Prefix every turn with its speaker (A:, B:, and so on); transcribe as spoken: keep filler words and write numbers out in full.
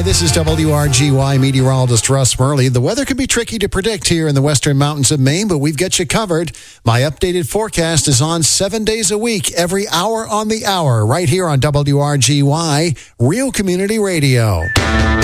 A: this is W R G Y meteorologist Russ Murley. The weather can be tricky to predict here in the western mountains of Maine, but we've got you covered. My updated forecast is on seven days a week, every hour on the hour, right here on W R G Y, Real Community Radio.